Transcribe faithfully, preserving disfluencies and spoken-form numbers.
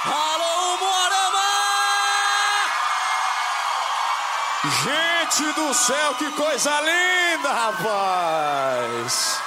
Alô, Moarama! Gente do céu, que coisa linda, rapaz!